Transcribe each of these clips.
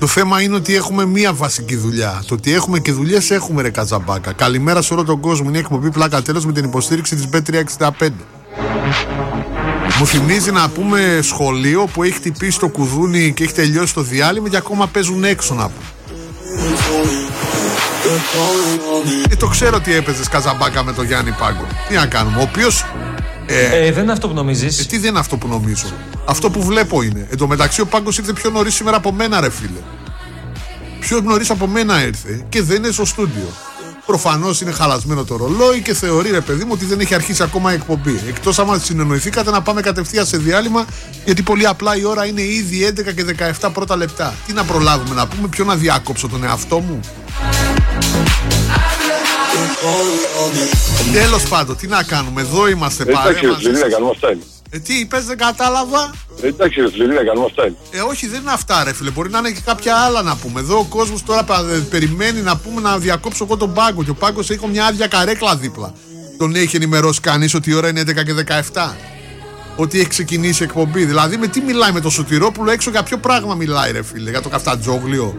Το θέμα είναι ότι έχουμε μία βασική δουλειά. Το ότι έχουμε και δουλειές έχουμε, ρε Καζαμπάκα. Καλημέρα σε όλο τον κόσμο. Είναι εκπομπή Πλάκα Τέλος με την υποστήριξη της Bet365. Μου θυμίζει να πούμε σχολείο που έχει χτυπήσει το κουδούνι και έχει τελειώσει το διάλειμμα και ακόμα παίζουν έξω να πούμε. Το ξέρω ότι έπαιζες Καζαμπάκα με τον Γιάννη Πάγκο. Τι να κάνουμε, ο οποίος δεν είναι αυτό που νομίζεις. Τι δεν είναι αυτό που νομίζω. Αυτό που βλέπω είναι. Εν τω μεταξύ ο Πάγκος ήρθε πιο νωρίς σήμερα από μένα, ρε φίλε. Πιο νωρίς από μένα ήρθε και δεν είναι στο στούντιο. Προφανώς είναι χαλασμένο το ρολόι και θεωρεί, ρε παιδί μου, ότι δεν έχει αρχίσει ακόμα η εκπομπή. Εκτός άμα συνεννοηθήκατε να πάμε κατευθείαν σε διάλειμμα, γιατί πολύ απλά η ώρα είναι ήδη 11 και 17 πρώτα λεπτά. Τι να προλάβουμε να πούμε, ποιο να διάκοψω, τον εαυτό μου. Τέλος πάντων, τι να κάνουμε, εδώ είμαστε πάλι. Εντάξει, Λιλία, κάνουμε αυτά είναι. Τι είπες, δεν κατάλαβα. Εντάξει, Λιλία, κάνουμε αυτά είναι. Όχι, δεν είναι αυτά, ρε φίλε. Μπορεί να είναι και κάποια άλλα να πούμε. Εδώ ο κόσμος τώρα περιμένει να πούμε να διακόψω εγώ τον Πάγκο. Και ο Πάγκος έχει μια άδεια καρέκλα δίπλα. Τον έχει ενημερώσει κανείς ότι η ώρα είναι 11 και 17. Ότι έχει ξεκινήσει η εκπομπή. Δηλαδή, με τι μιλάει με το Σωτηρόπουλο έξω, για ποιο πράγμα μιλάει, ρε φίλε. Για το καφτατζόγλιο.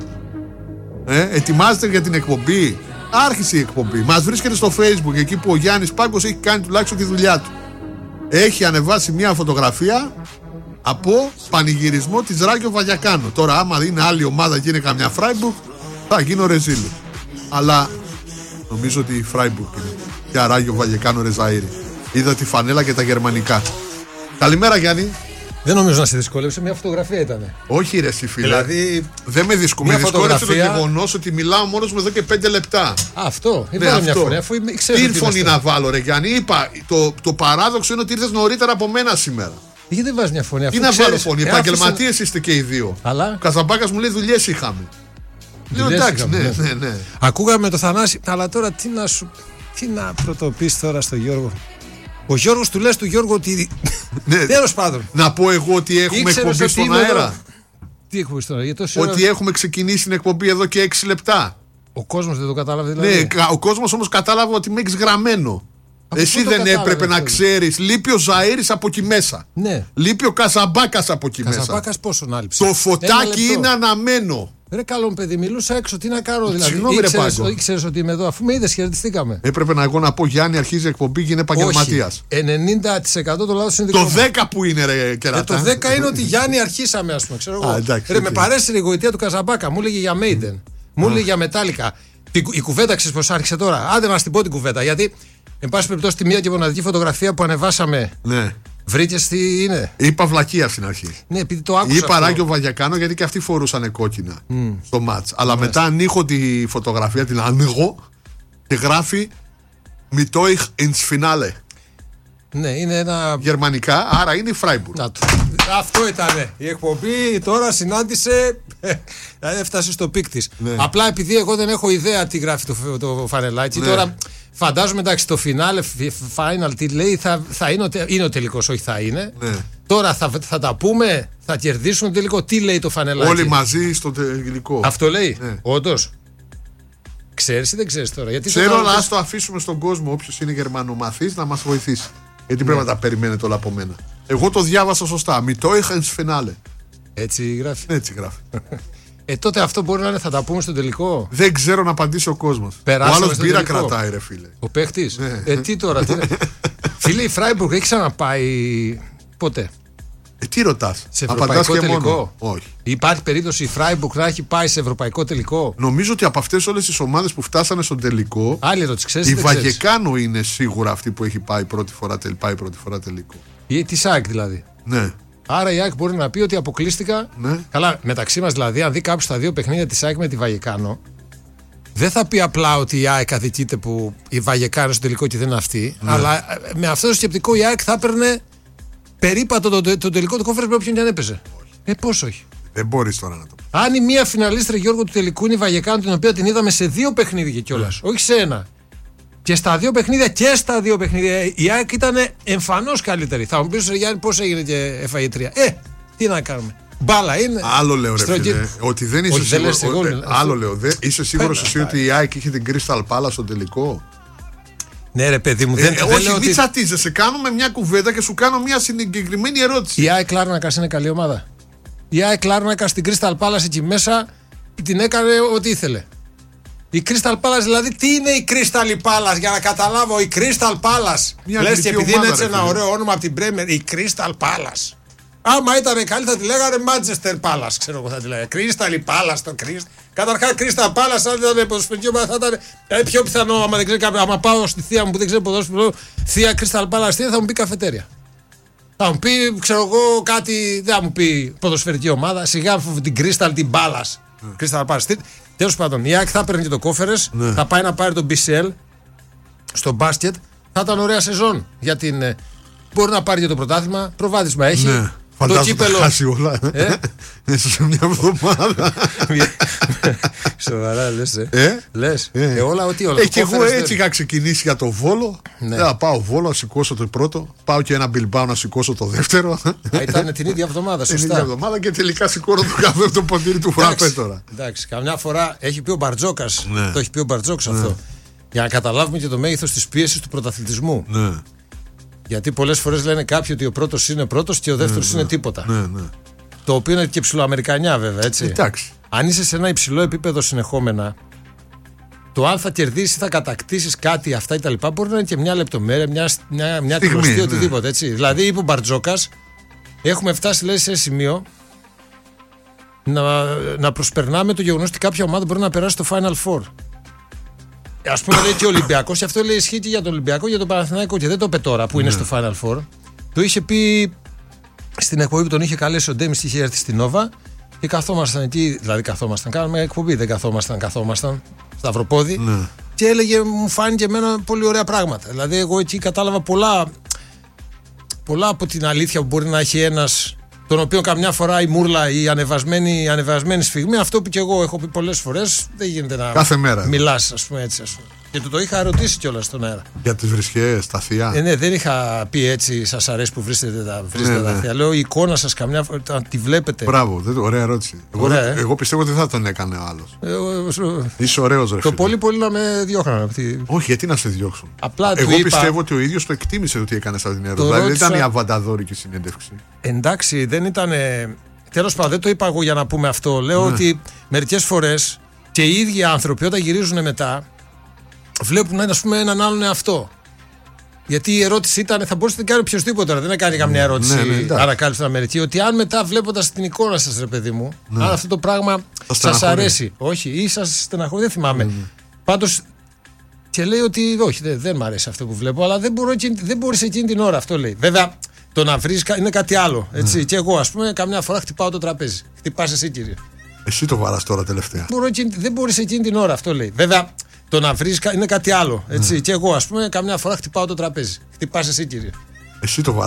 Ετοιμάζεται για την εκπομπή. Άρχισε η εκπομπή. Μας βρίσκεται στο Facebook, εκεί που ο Γιάννης Πάγκος έχει κάνει τουλάχιστον τη δουλειά του. Έχει ανεβάσει μια φωτογραφία από πανηγυρισμό της Ράγιο Βαγιακάνο. Τώρα, άμα είναι άλλη ομάδα και είναι καμιά Φράιμπουργκ, θα γίνω ρεζίλη. Αλλά νομίζω ότι η Φράιμπουργκ είναι. Για Ράγιο Βαγιακάνο Ρεζαΐρι. Είδα τη φανέλα και τα γερμανικά. Καλημέρα, Γιάννη. Δεν νομίζω να σε δυσκόλεψε, μια φωτογραφία ήταν. Όχι, ρε εσύ φίλε. Δηλαδή, δεν με δυσκόλεψε. Με δυσκόλεψε το γεγονός ότι μιλάω μόνος μου εδώ και 5 λεπτά. Αυτό. Έβαλε μια φωνή, αφού ξέρω. Τι φωνή να βάλω, ρε Γιάννη. Είπα, το παράδοξο είναι ότι ήρθες νωρίτερα από μένα σήμερα. Γιατί δεν βάζει μια φωνή, αφού. Τι να βάλω φωνή, επαγγελματίες είστε και οι δύο. Αλλά. Ο Καζαμπάκας μου λέει δουλειές είχαμε. Λέω εντάξει, ναι. Ακούγαμε το Θανάση, αλλά τώρα τι να πρωτοποιήσει τώρα στο Γιώργο. Ο Γιώργος του λες του Γιώργου ότι. Τέλος πάντων. Να πω εγώ ότι έχουμε εκπομπή στον αέρα. Τι έχουμε στον αέρα, ότι έχουμε ξεκινήσει την εκπομπή εδώ και 6 λεπτά. Ο κόσμος δεν το κατάλαβε δηλαδή. Ναι, ο κόσμος όμως κατάλαβε ότι με έχεις γραμμένο. Εσύ δεν έπρεπε να ξέρεις. Λείπει ο Ζαΐρης από εκεί μέσα. Ναι. Λείπει ο Καζαμπάκας από εκεί μέσα. Καζαμπάκας πόσο να λείψει. Το φωτάκι είναι αναμένο. Ρε καλό παιδί, μιλούσα έξω, τι να κάνω δηλαδή. Συγγνώμη, ρε Πάγκο. Ήξερες ότι είμαι εδώ, αφού με είδες, χαιρετιστήκαμε. Έπρεπε εγώ να πω Γιάννη, αρχίζει η εκπομπή και είναι επαγγελματίας. 90% το λάθος είναι δικό μου. Το 10 που είναι, ρε Κερατά. Το 10 είναι ότι Γιάννη αρχίσαμε, ας πούμε. Ξέρω εγώ. Ρε, με παρέσει η γοητεία του Καζαμπάκα, μου έλεγε για Maiden, μου έλεγε για Metallica. Η κουβέντα ξέρεις πως άρχισε τώρα. Άντε να την πω την κουβέντα, γιατί εν πάση περιπτώσει τη μία και μοναδική φωτογραφία που ανεβάσαμε. Ναι. Βρήκες τι είναι. Είπα βλακεία στην αρχή. Ναι, επειδή το άκουσα. Είπα Ράγιο Βαγιακάνο γιατί και αυτοί φορούσαν κόκκινα στο μάτς. Αλλά μετά ανοίγω τη φωτογραφία, την ανοίγω και γράφει Μιτόιχ ins Finale. Ναι, είναι ένα. Γερμανικά, άρα είναι η Φράιμπουργκ. Αυτό ήταν. Η εκπομπή τώρα συνάντησε. Έφτασε στο πικ της. Ναι. Απλά επειδή εγώ δεν έχω ιδέα τι γράφει το φανελάκι. Ναι. Τώρα φαντάζομαι εντάξει το final τι λέει είναι ο τελικός, όχι θα είναι. Ναι. Τώρα θα τα πούμε, θα κερδίσουμε το τελικό. Τι λέει το φανελάκι. Όλοι μαζί στο τελικό. Αυτό λέει. Ναι. Όντως. Ξέρεις ή δεν ξέρεις τώρα. Γιατί ξέρω, αλλά ας το αφήσουμε στον κόσμο. Όποιος είναι γερμανομαθής να μας βοηθήσει. Γιατί πρέπει να τα περιμένετε όλα από μένα. Εγώ το διάβασα σωστά. Μιτόιχ ins Finale. Έτσι γράφει. Έτσι γράφει. Τότε αυτό μπορεί να είναι, θα τα πούμε στο τελικό. Δεν ξέρω να απαντήσει ο κόσμος. Ο άλλος μπύρα κρατάει, ρε φίλε. Ο παίχτης. Ναι. Τι τώρα. Φίλε, η Φράιμπουργκ έχει ξαναπάει ποτέ. Τι ρωτάς. Σε ευρωπαϊκό τελικό. Μόνο. Όχι. Υπάρχει περίπτωση η Φράιμπουργκ να έχει πάει σε ευρωπαϊκό τελικό. Νομίζω ότι από αυτές όλες τις ομάδες που φτάσανε στον τελικό. Άλλη ερώτηση, ξέρεις. Η Βαγεκάνο είναι σίγουρα αυτή που έχει πάει πρώτη φορά τελικό. Ή τη ΣΑΕΚ δηλαδή. Ναι. Άρα η ΑΕΚ μπορεί να πει ότι αποκλείστηκα. Ναι. Καλά, μεταξύ μας δηλαδή, αν δει κάποιος τα δύο παιχνίδια της ΑΕΚ με τη Βαγεκάνο, δεν θα πει απλά ότι η ΑΕΚ αδικείται που η Βαγεκάνο στο τελικό και δεν είναι αυτή. Ναι. Αλλά με αυτό το σκεπτικό η ΑΕΚ θα έπαιρνε περίπατο το τελικό του Conference με όποιον και αν έπαιζε. Πώς όχι. Δεν μπορείς τώρα να το πει. Αν η μία φιναλίστρια Γιώργο του τελικού είναι η Βαγεκάνο, την οποία την είδαμε σε 2 παιχνίδια κιόλας, όχι σε 1. Και στα 2 παιχνίδια η ΑΕΚ ήταν εμφανώς καλύτερη. Θα μου πεις Γιάννη πώς έγινε και έφαγε 3. Τι να κάνουμε. Μπάλα είναι. Άλλο λέω ρε φίλε. Ότι δεν είσαι σίγουρος. Άλλο λέω. Είσαι σίγουρος εσύ ότι η ΑΕΚ είχε την Crystal Palace στο τελικό. Ναι ρε παιδί μου. Όχι μην τσατίζεσαι. Κάνουμε μια κουβέντα και σου κάνω μια συγκεκριμένη ερώτηση. Η ΑΕΚ Λάρνακας είναι καλή ομάδα. Η ΑΕΚ Λάρνακας στην Crystal Palace εκεί μέσα την έκανε ό,τι ήθελε. Η Crystal Palace, δηλαδή, τι είναι η Crystal Palace, για να καταλάβω, η Crystal Palace. Λες και επειδή είναι έτσι ένα ωραίο όνομα από την Premier, η Crystal Palace. Άμα ήταν καλή θα τη λέγανε Manchester Palace, ξέρω εγώ θα τη λέγανε. Crystal Palace, το Crystal. Καταρχάς, Crystal Palace, αν ήταν ποδοσφαιρική ομάδα, θα ήταν πιο πιθανό. Άμα δεν ξέρει κάποιο, άμα πάω στη θεία μου που δεν ξέρει ποδόσφαιρο, θεία Crystal Palace, θα μου πει καφετέρια. Θα μου πει, ξέρω εγώ, κάτι, δεν θα μου πει ποδοσφαιρική ομάδα. Σιγά την Crystal, την Palace. Crystal Palace. Τέλος πάντων, η ΑΕΚ θα παίρνει και το κόφερες, θα πάει να πάρει τον BCL στο μπάσκετ. Θα ήταν ωραία σεζόν για την. Μπορεί να πάρει και το πρωτάθλημα, προβάδισμα έχει. Ναι. Φαντάζομαι θα χάσει όλα μέσα σε μια εβδομάδα. Σοβαρά λες. Όλα ό,τι όλα. Και εγώ έτσι είχα ξεκινήσει για το Βόλο. Θα πάω Βόλο να σηκώσω το πρώτο. Πάω και ένα Μπιλμπάο να σηκώσω το δεύτερο. Ήταν την ίδια εβδομάδα, σωστά. Την ίδια εβδομάδα και τελικά σηκώνω το καφέ το ποτήρι του φραπέ τώρα. Εντάξει, καμιά φορά έχει πει ο Μπαρτζόκας. Το έχει πει ο Μπαρτζόκας αυτό. Για να καταλάβουμε και το μέγεθος της πίεσης του πρωταθλητισμού. Γιατί πολλές φορές λένε κάποιοι ότι ο πρώτος είναι πρώτος και ο δεύτερος είναι τίποτα. Το οποίο είναι και ψιλοαμερικανιά βέβαια, έτσι. Εντάξει. Αν είσαι σε ένα υψηλό επίπεδο συνεχόμενα, το αν θα κερδίσεις ή θα κατακτήσεις κάτι, αυτά κτλ. Μπορεί να είναι και μια λεπτομέρεια, μια τυχοστή, οτιδήποτε. Έτσι. Δηλαδή, είπε ο Μπαρτζόκας, έχουμε φτάσει, λέει, σε ένα σημείο να προσπερνάμε το γεγονός ότι κάποια ομάδα μπορεί να περάσει το Final Four. Ας πούμε, λέει και ο Ολυμπιακός, και αυτό λέει ισχύει και για τον Ολυμπιακό, για τον Παναθηναϊκό, και δεν το είπε τώρα που είναι στο Final Four. Το είχε πει στην εκπομπή που τον είχε καλέσει ο Ντέμις, είχε έρθει στην Νόβα και καθόμασταν εκεί, δηλαδή κάναμε εκπομπή, δεν καθόμασταν σταυροπόδι, και έλεγε, μου φάνηκε εμένα πολύ ωραία πράγματα. Δηλαδή, εγώ εκεί κατάλαβα πολλά από την αλήθεια που μπορεί να έχει ένας, τον οποίο καμιά φορά η μούρλα, η ανεβασμένη σφιγμή, αυτό που και εγώ έχω πει πολλές φορές, δεν γίνεται να κάθε μέρα μιλάς, ας πούμε, έτσι. Και το είχα ρωτήσει κιόλας στον αέρα. Για τις βρισχές, τα θεία. Ναι, δεν είχα πει έτσι, σας αρέσει που βρίσκετε τα θεία. Λέω, η εικόνα σας καμιά φορά, τη βλέπετε. Μπράβο, ωραία ερώτηση. Εγώ πιστεύω ότι δεν θα τον έκανε ο άλλος. Είσαι ωραίος, ρε φίλε. Το πολύ να με διώχνανε. Όχι, γιατί να σε διώξουν. Απλά εγώ πιστεύω ότι ο ίδιος το εκτίμησε ότι έκανε αυτή την ερώτηση. Δηλαδή δεν ήταν η αβανταδόρικη συνέντευξη. Εντάξει, δεν ήταν. Τέλος πάντων, δεν το είπα εγώ για να πούμε αυτό. Λέω ότι μερικές φορές και οι ίδιοι άνθρωποι όταν γυρίζουν μετά βλέπουν, ας πούμε, έναν άλλον εαυτό. Γιατί η ερώτηση ήταν, θα μπορούσε να την κάνει οποιοδήποτε. Δεν έκανε καμιά ερώτηση ανακάλυψη στην Αμερική. Ότι αν μετά βλέποντας την εικόνα σας, ρε παιδί μου, αν αυτό το πράγμα σας αρέσει. Όχι, ή σας στεναχωρεί, δεν θυμάμαι. Πάντως, και λέει ότι όχι, δεν μ' αρέσει αυτό που βλέπω, αλλά δεν μπορείς εκείνη την ώρα, αυτό λέει. Βέβαια, το να βρεις είναι κάτι άλλο. Έτσι. Και εγώ, ας πούμε, καμιά φορά χτυπάω το τραπέζι. Χτυπάς εσύ, κύριε. Εσύ το βαράς τώρα τελευταία. Δεν μπορείς εκείνη την ώρα, αυτό λέει. Βέβαια, το να βρεις είναι κάτι άλλο. Έτσι. Και εγώ, ας πούμε, καμιά φορά χτυπάω το τραπέζι. Χτυπάς εσύ, κύριε. Εσύ το βαράς.